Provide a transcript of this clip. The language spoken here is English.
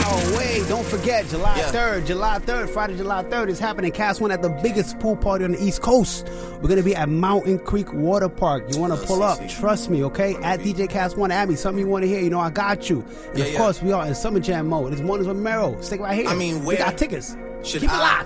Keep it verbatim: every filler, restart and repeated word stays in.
Oh, wait, don't forget, July Yeah. third, July third, Friday, July third is happening. Cast One at the biggest pool party on the East Coast. We're going to be at Mountain Creek Water Park. You want to pull up, trust me, okay? At D J Cast One, at me, something you want to hear, you know I got you. And Yeah, of yeah. course, we are in Summer Jam mode. This morning's with Mero. Stick right here. I mean, we where got tickets. Should Keep it I locked.